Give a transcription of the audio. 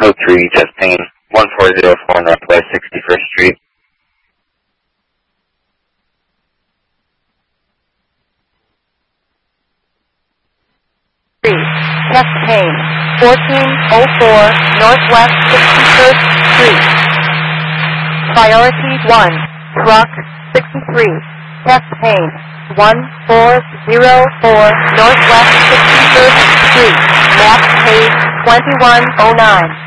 Code 3, chest pain, 1404 Northwest 61st Street. Chest pain, 1404 Northwest 61st Street. Priority 1, truck 63. Chest pain, 1404 Northwest 61st Street. Map page 2109.